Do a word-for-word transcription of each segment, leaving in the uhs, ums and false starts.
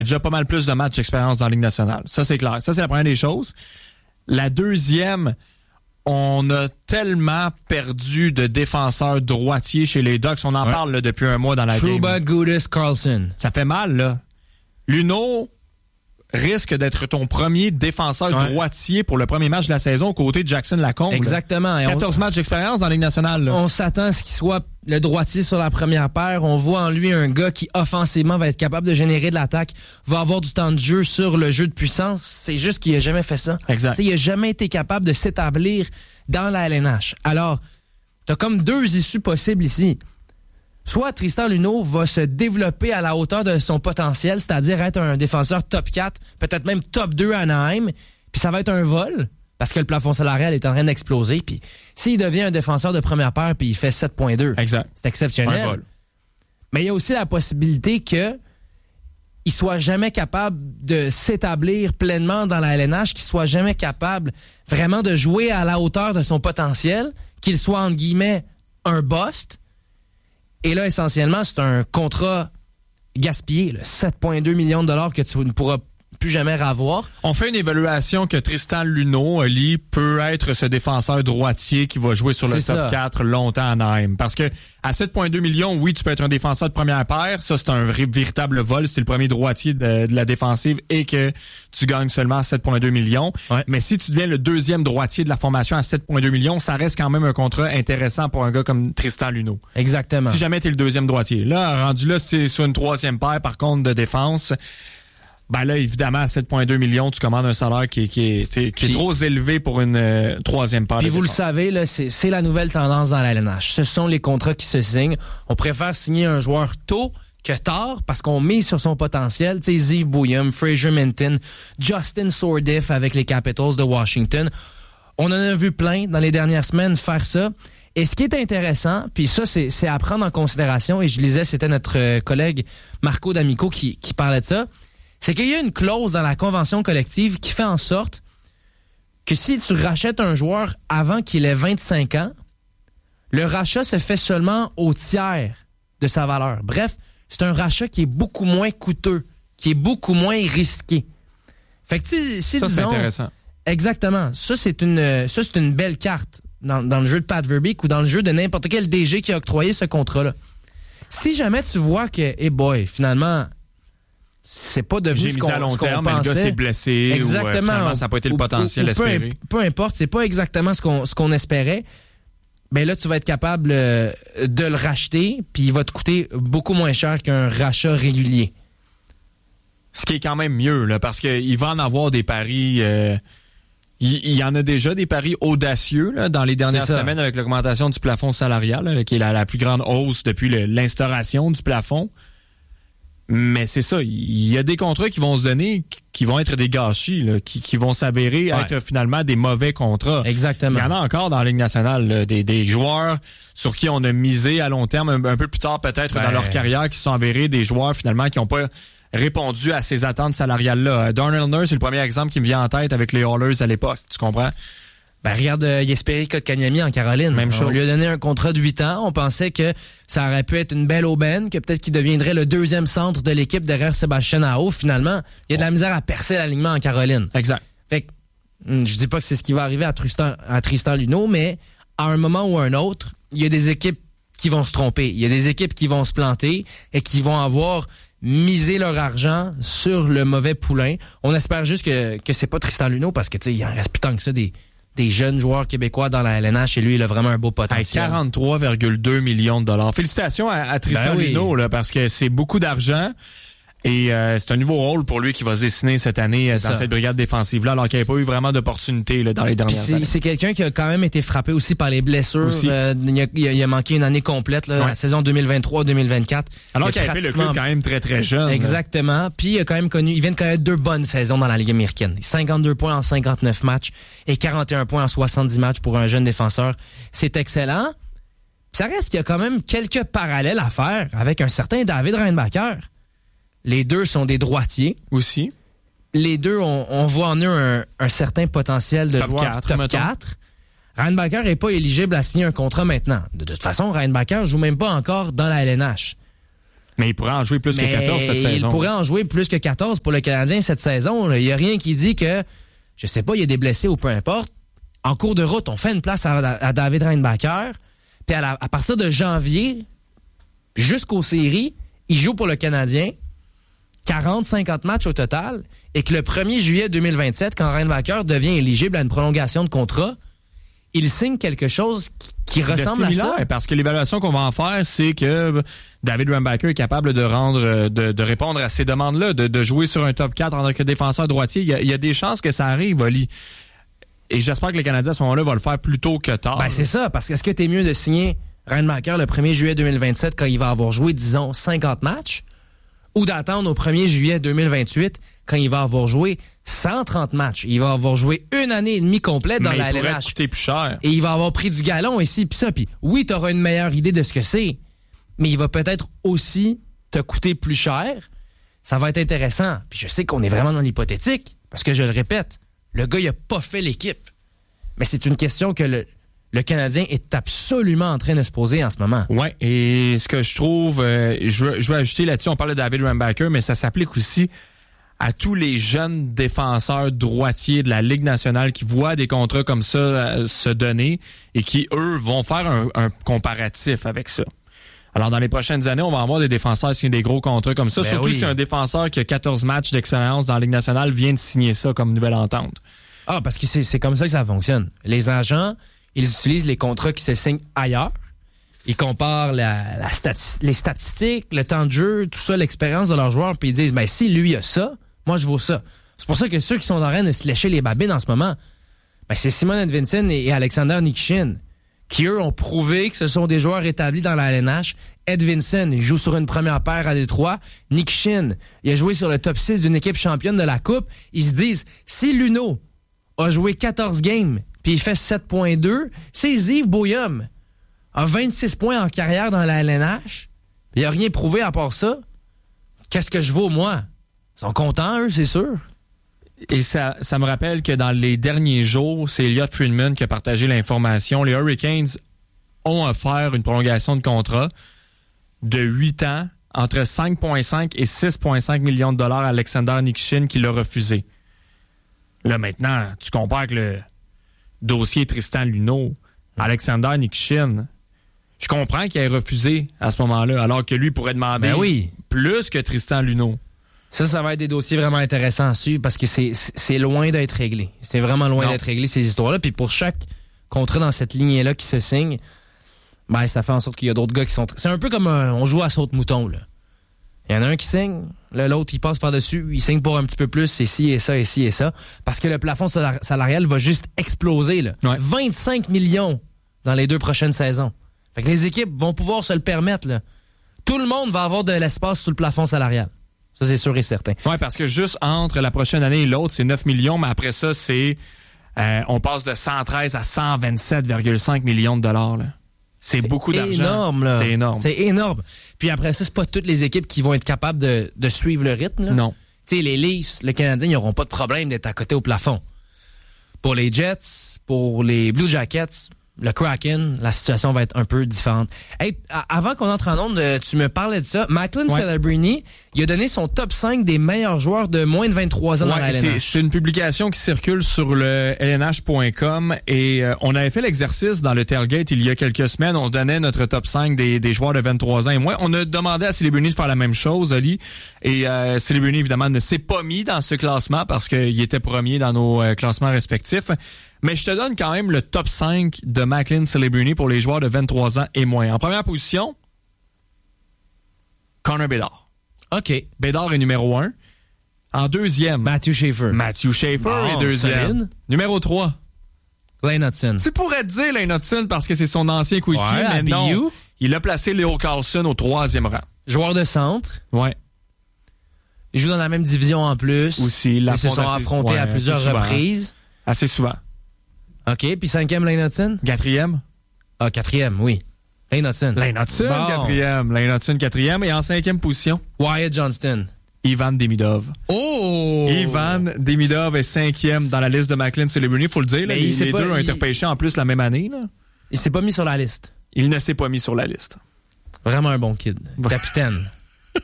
déjà pas mal plus de matchs d'expérience dans la Ligue nationale. Ça, c'est clair. Ça, c'est la première des choses. La deuxième, on a tellement perdu de défenseurs droitiers chez les Ducks. On en ouais. parle là, depuis un mois dans la Trouba, game. Gudas, Carlson. Ça fait mal, là. Luno risque d'être ton premier défenseur ouais. droitier pour le premier match de la saison aux côtés de Jackson Lacombe. Exactement. Là. quatorze on, matchs d'expérience dans la Ligue nationale. Là. On s'attend à ce qu'il soit le droitier sur la première paire. On voit en lui un gars qui, offensivement, va être capable de générer de l'attaque, va avoir du temps de jeu sur le jeu de puissance. C'est juste qu'il n'a jamais fait ça. Exact. T'sais, il n'a jamais été capable de s'établir dans la L N H. Alors, tu as comme deux issues possibles ici. Soit Tristan Luneau va se développer à la hauteur de son potentiel, c'est-à-dire être un défenseur top quatre, peut-être même top deux à Anaheim, puis ça va être un vol, parce que le plafond salarial est en train d'exploser, puis s'il devient un défenseur de première paire, puis il fait sept virgule deux, exact. C'est exceptionnel. Un vol. Mais il y a aussi la possibilité que il soit jamais capable de s'établir pleinement dans la L N H, qu'il soit jamais capable vraiment de jouer à la hauteur de son potentiel, qu'il soit, entre guillemets, un bust. Et là, essentiellement, c'est un contrat gaspillé, là, sept virgule deux millions de dollars que tu ne pourras plus jamais revoir. On fait une évaluation que Tristan Luneau, lui, peut être ce défenseur droitier qui va jouer sur le c'est top ça. quatre longtemps à Anaheim. Parce que à sept virgule deux millions, oui, tu peux être un défenseur de première paire. Ça, c'est un vrai, véritable vol. C'est le premier droitier de, de la défensive et que tu gagnes seulement sept virgule deux millions. Ouais. Mais si tu deviens le deuxième droitier de la formation à sept virgule deux millions, ça reste quand même un contrat intéressant pour un gars comme Tristan Luneau. Exactement. Si jamais tu es le deuxième droitier. Là, rendu là, c'est sur une troisième paire, par contre, de défense. Ben là, évidemment, à sept virgule deux millions, tu commandes un salaire qui, qui, est, qui est puis, trop élevé pour une euh, troisième paire. Puis de vous défense. le savez, là, c'est, c'est la nouvelle tendance dans la L N H. Ce sont les contrats qui se signent. On préfère signer un joueur tôt que tard parce qu'on mise sur son potentiel. Tu sais, Zeev Bouillum, Fraser Minton, Justin Sourdif avec les Capitals de Washington. On en a vu plein dans les dernières semaines faire ça. Et ce qui est intéressant, puis ça, c'est, c'est à prendre en considération, et je lisais, c'était notre euh, collègue Marco D'Amico qui, qui parlait de ça, c'est qu'il y a une clause dans la convention collective qui fait en sorte que si tu rachètes un joueur avant qu'il ait vingt-cinq ans, le rachat se fait seulement au tiers de sa valeur. Bref, c'est un rachat qui est beaucoup moins coûteux, qui est beaucoup moins risqué. Fait que si, si ça, disons, c'est intéressant. Exactement. Ça, c'est une, ça, c'est une belle carte dans, dans le jeu de Pat Verbeek ou dans le jeu de n'importe quel D G qui a octroyé ce contrat-là. Si jamais tu vois que, hey boy, finalement, c'est pas devenu J'ai ce mis qu'on, à long ce qu'on terme, pensait. mais le gars s'est blessé. Exactement. Ou, euh, finalement, ça n'a pas été le ou, potentiel ou, ou espéré. Peu, peu importe, c'est pas exactement ce qu'on, ce qu'on espérait. Ben là, tu vas être capable euh, de le racheter, puis il va te coûter beaucoup moins cher qu'un rachat régulier. Ce qui est quand même mieux, là, parce qu'il va en avoir des paris... Euh, il, il y en a déjà des paris audacieux là, dans les dernières semaines avec l'augmentation du plafond salarial, là, qui est la, la plus grande hausse depuis le, l'instauration du plafond. Mais c'est ça, il y a des contrats qui vont se donner, qui vont être des gâchis, là, qui, qui vont s'avérer ouais. être finalement des mauvais contrats. Exactement. Il y en a encore dans la Ligue nationale, là, des, des joueurs sur qui on a misé à long terme, un, un peu plus tard peut-être ben... dans leur carrière, qui sont avérés des joueurs finalement qui n'ont pas répondu à ces attentes salariales-là. Darnell Nurse, c'est le premier exemple qui me vient en tête avec les Oilers à l'époque, tu comprends? Ben, regarde euh, Jesperi Kotkaniemi en Caroline. Même chose. On lui a donné un contrat de huit ans. On pensait que ça aurait pu être une belle aubaine, que peut-être qu'il deviendrait le deuxième centre de l'équipe derrière Sébastien Aho. Finalement, il y a de la misère à percer l'alignement en Caroline. Exact. Fait que, je dis pas que c'est ce qui va arriver à Tristan, à Tristan Luneau, mais à un moment ou à un autre, il y a des équipes qui vont se tromper. Il y a des équipes qui vont se planter et qui vont avoir misé leur argent sur le mauvais poulain. On espère juste que, que c'est pas Tristan Luneau parce que, tu sais, il en reste plus tant que ça des... des jeunes joueurs québécois dans la L N H et lui, il a vraiment un beau potentiel. À quarante-trois virgule deux millions de dollars. Félicitations à, à Tristan ben oui. Luneau, là, parce que c'est beaucoup d'argent et euh, c'est un nouveau rôle pour lui qui va se dessiner cette année c'est dans ça. Cette brigade défensive-là, alors qu'il n'y a pas eu vraiment d'opportunité là, dans les dernières c'est, années. C'est quelqu'un qui a quand même été frappé aussi par les blessures. Euh, il, a, il, a, il a manqué une année complète, là, ouais. la saison deux mille vingt-trois deux mille vingt-quatre. Alors il qu'il a fait le club quand même très très jeune. Exactement. Là. Puis il a quand même connu, il vient de connaître deux bonnes saisons dans la Ligue américaine. cinquante-deux points en cinquante-neuf matchs et quarante et un points en soixante-dix matchs pour un jeune défenseur. C'est excellent. Ça reste qu'il y a quand même quelques parallèles à faire avec un certain David Reinbacher. Les deux sont des droitiers. Aussi. Les deux, on, on voit en eux un, un certain potentiel de top joueur quatre, top mettons. quatre. Reinbacher n'est pas éligible à signer un contrat maintenant. De toute façon, Reinbacher joue même pas encore dans la L N H. Mais il pourrait en jouer plus Mais que quatorze cette saison. Il pourrait en jouer plus que quatorze pour le Canadien cette saison. Il n'y a rien qui dit que, je sais pas, il y a des blessés ou peu importe. En cours de route, on fait une place à, à David Reinbacher. Puis à, la, à partir de janvier jusqu'aux séries, il joue pour le Canadien quarante cinquante matchs au total. Et que le premier juillet deux mille vingt-sept, quand Reinbacher devient éligible à une prolongation de contrat, il signe quelque chose qui, qui ressemble à ça. Parce que l'évaluation qu'on va en faire, c'est que David Reinbacher est capable de rendre, de, de répondre à ces demandes-là, de, de jouer sur un top quatre en tant que défenseur droitier. Il y a, il y a des chances que ça arrive, Oli. Et j'espère que le Canadien, à ce moment-là, va le faire plus tôt que tard. Ben, c'est ça, parce que est-ce que t'es mieux de signer Reinbacher le premier juillet deux mille vingt-sept quand il va avoir joué, disons, cinquante matchs, ou d'attendre au premier juillet deux mille vingt-huit quand il va avoir joué cent trente matchs. Il va avoir joué une année et demie complète dans mais la il L N H. Pourrait coûter plus cher. Et il va avoir pris du galon ici, puis ça. Puis oui, tu auras une meilleure idée de ce que c'est, mais il va peut-être aussi te coûter plus cher. Ça va être intéressant. Puis je sais qu'on est vraiment dans l'hypothétique, parce que je le répète, le gars, il a pas fait l'équipe. Mais c'est une question que le, le Canadien est absolument en train de se poser en ce moment. Oui, et ce que je trouve, euh, je, veux, je veux ajouter là-dessus, on parle de David Reinbacher, mais ça s'applique aussi à tous les jeunes défenseurs droitiers de la Ligue nationale qui voient des contrats comme ça euh, se donner et qui, eux, vont faire un, un comparatif avec ça. Alors, dans les prochaines années, on va avoir des défenseurs signer des gros contrats comme ça, ben surtout oui. si un défenseur qui a quatorze matchs d'expérience dans la Ligue nationale vient de signer ça comme nouvelle entente. Ah, parce que c'est, c'est comme ça que ça fonctionne. Les agents, ils utilisent les contrats qui se signent ailleurs. Ils comparent la, la stati- les statistiques, le temps de jeu, tout ça, l'expérience de leurs joueurs, puis ils disent, ben si lui a ça, moi je vaux ça. C'est pour ça que ceux qui sont en train de se lécher les babines en ce moment, ben c'est Simon Edvinsson et, et Alexander Nikishin, qui eux ont prouvé que ce sont des joueurs établis dans la L N H. Edvinsson, il joue sur une première paire à Détroit. Nikishin, il a joué sur le top six d'une équipe championne de la Coupe. Ils se disent, si Luno a joué quatorze games, puis il fait sept virgule deux, c'est Yves Boyum a vingt-six points en carrière dans la L N H. Il n'a rien prouvé à part ça. Qu'est-ce que je vaux, moi? Ils sont contents, eux, c'est sûr. Et ça, ça me rappelle que dans les derniers jours, c'est Elliot Friedman qui a partagé l'information. Les Hurricanes ont offert une prolongation de contrat de huit ans entre cinq virgule cinq et six virgule cinq millions de dollars à Alexander Nikishin qui l'a refusé. Là, maintenant, tu compares avec le dossier Tristan Luneau, Alexander Nikishin. Je comprends qu'il ait refusé à ce moment-là, alors que lui pourrait demander ben oui. plus que Tristan Luneau. Ça, ça va être des dossiers vraiment intéressants à suivre parce que c'est, c'est loin d'être réglé. C'est vraiment loin non. d'être réglé, ces histoires-là. Puis pour chaque contrat dans cette lignée-là qui se signe, ben, ça fait en sorte qu'il y a d'autres gars qui sont... C'est un peu comme un, on joue à saute-mouton, là. Il y en a un qui signe, là, l'autre, il passe par-dessus, il signe pour un petit peu plus, c'est ci et ça, et ci et ça. Parce que le plafond salarial va juste exploser, là. Ouais. vingt-cinq millions dans les deux prochaines saisons. Fait que les équipes vont pouvoir se le permettre, là. Tout le monde va avoir de l'espace sous le plafond salarial. Ça, c'est sûr et certain. Oui, parce que juste entre la prochaine année et l'autre, c'est neuf millions, mais après ça, c'est... Euh, on passe de cent treize à cent vingt-sept virgule cinq millions de dollars, là. C'est, c'est beaucoup d'argent. Énorme, là. C'est énorme. C'est énorme. Puis après ça, c'est pas toutes les équipes qui vont être capables de, de suivre le rythme, là. Non. Tu sais, les Leafs, les Canadiens, ils n'auront pas de problème d'être à côté au plafond. Pour les Jets, pour les Blue Jackets, le Kraken, la situation va être un peu différente. Hey, avant qu'on entre en onde, tu me parlais de ça. Macklin ouais. Celebrini, il a donné son top cinq des meilleurs joueurs de moins de vingt-trois ans ouais, dans la L N H. C'est, c'est une publication qui circule sur le L N H point com et euh, on avait fait l'exercice dans le Tailgate il y a quelques semaines. On donnait notre top cinq des, des joueurs de vingt-trois ans et moins. On a demandé à Celebrini de faire la même chose, Oli. Et euh, Celebrini, évidemment, ne s'est pas mis dans ce classement parce qu'il était premier dans nos euh, classements respectifs. Mais je te donne quand même le top cinq de Macklin Celebrini pour les joueurs de vingt-trois ans et moins. En première position, Connor Bedard. OK. Bedard est numéro un. En deuxième, Matthew Schaefer. Matthew Schaefer bon, est deuxième. Solide. Numéro trois, Lane Hudson. Tu pourrais te dire Lane Hudson parce que c'est son ancien coéquipier, ouais, mais non. B U. Il a placé Leo Carlson au troisième rang. Joueur de centre. Ouais. Il joue dans la même division en plus. Aussi. Ils se sont affrontés ouais, à plusieurs reprises. Assez souvent. OK, puis cinquième, Lane Hudson? Quatrième? Ah, quatrième, oui. Lane Hudson. Lane Hudson, bon. quatrième. Lane Hudson, quatrième. Et en cinquième position? Wyatt Johnston. Ivan Demidov. Oh! Ivan Demidov est cinquième dans la liste de Macklin Celebrini, il faut le dire. Là, les les pas, deux ont il... été repêchés en plus la même année. Là. Il s'est pas mis sur la liste. Il ne s'est pas mis sur la liste. Vraiment un bon kid. Capitaine.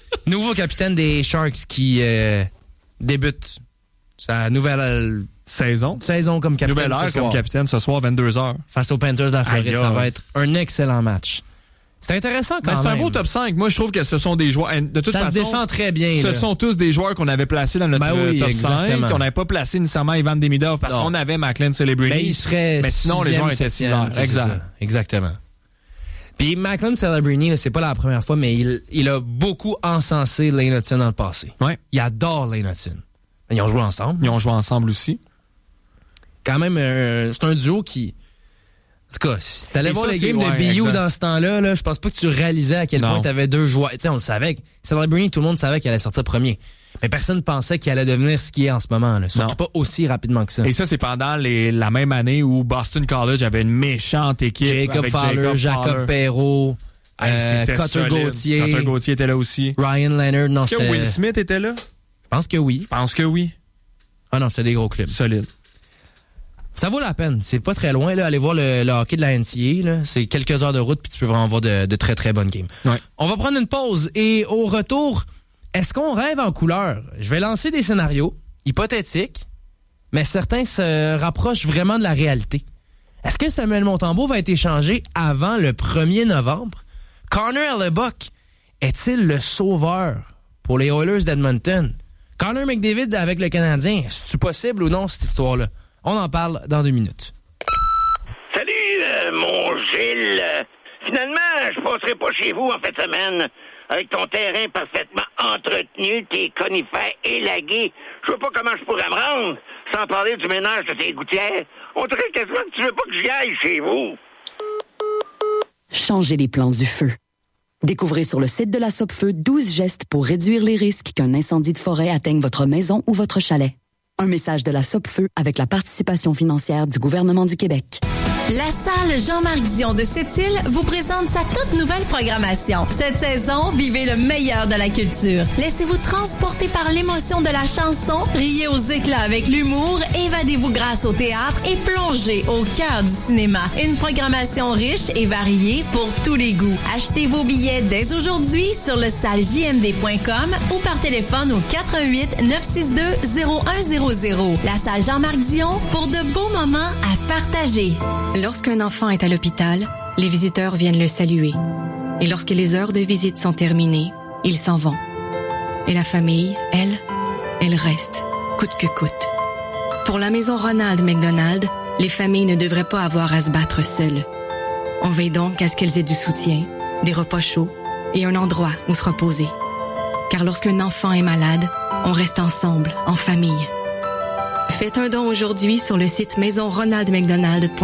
Nouveau capitaine des Sharks qui euh, débute sa nouvelle euh, saison. Saison comme capitaine. Nouvelle heure comme capitaine ce soir, vingt-deux heures. Face aux Panthers de la Floride, ça va être un excellent match. C'est intéressant quand ben, même. C'est un beau top cinq. Moi, je trouve que ce sont des joueurs... De toute ça façon, se défend très bien. Ce là. sont tous des joueurs qu'on avait placés dans notre ben oui, top exactement. cinq. On n'avait pas placé nécessairement Ivan Demidov parce non. qu'on avait Macklin Celebrini. Mais il serait Mais sinon, les joueurs étaient similaires. Exact. Exactement. Puis Macklin Celebrini, c'est pas la première fois, mais il, il a beaucoup encensé Lane Hutson dans le passé. Ouais. Il adore Lane Hutson. Ils ont joué ensemble. Ils ont joué ensemble aussi. Quand même, euh, c'est un duo qui... En tout cas, si t'allais voir les games ouais, de B U exact. Dans ce temps-là, là, je pense pas que tu réalisais à quel non. point t'avais deux joueurs. Tu sais, on le savait. Celebrini, tout le monde savait qu'il allait sortir premier. Mais personne ne pensait qu'il allait devenir ce qu'il est en ce moment. Là. Surtout non. pas aussi rapidement que ça. Et ça, c'est pendant les, la même année où Boston College avait une méchante équipe. Jacob avec Fowler, Jacob, Jacob Perrault, hey, euh, Cutter Gauthier. Cutter Gauthier était là aussi. Ryan Leonard. Non, Est-ce que Will Smith était là? Je pense que oui. Je pense que oui. Ah non, c'est des gros clubs. Solide. Ça vaut la peine. C'est pas très loin, là. Aller voir le, le hockey de la N C A A, là. C'est quelques heures de route, puis tu peux vraiment voir de, de très, très bonnes games. Ouais. On va prendre une pause, et au retour, est-ce qu'on rêve en couleur? Je vais lancer des scénarios hypothétiques, mais certains se rapprochent vraiment de la réalité. Est-ce que Samuel Montembeault va être échangé avant le premier novembre? Connor Hellebuyck est-il le sauveur pour les Oilers d'Edmonton? Connor McDavid avec le Canadien, est-ce possible ou non, cette histoire-là? On en parle dans deux minutes. Salut, euh, mon Gilles. Finalement, je passerai pas chez vous en fin de semaine. Avec ton terrain parfaitement entretenu, tes conifères élagués. Je vois pas comment je pourrais me rendre, sans parler du ménage de tes gouttières. On dirait quasiment que tu veux pas que j'y aille chez vous. Changez les plans du feu. Découvrez sur le site de la Sopfeu douze gestes pour réduire les risques qu'un incendie de forêt atteigne votre maison ou votre chalet. Un message de la Sopfeu avec la participation financière du gouvernement du Québec. La salle Jean-Marc Dion de Sept-Îles vous présente sa toute nouvelle programmation. Cette saison, vivez le meilleur de la culture. Laissez-vous transporter par l'émotion de la chanson, riez aux éclats avec l'humour, évadez-vous grâce au théâtre et plongez au cœur du cinéma. Une programmation riche et variée pour tous les goûts. Achetez vos billets dès aujourd'hui sur le salle j m d point com ou par téléphone au quatre un huit neuf six deux zéro un zéro zéro. La salle Jean-Marc Dion pour de beaux moments à partager. Lorsqu'un enfant est à l'hôpital, les visiteurs viennent le saluer. Et lorsque les heures de visite sont terminées, ils s'en vont. Et la famille, elle, elle reste, coûte que coûte. Pour la maison Ronald McDonald, les familles ne devraient pas avoir à se battre seules. On veille donc à ce qu'elles aient du soutien, des repas chauds et un endroit où se reposer. Car lorsqu'un enfant est malade, on reste ensemble, en famille. Faites un don aujourd'hui sur le site maison ronald mcdonald point com.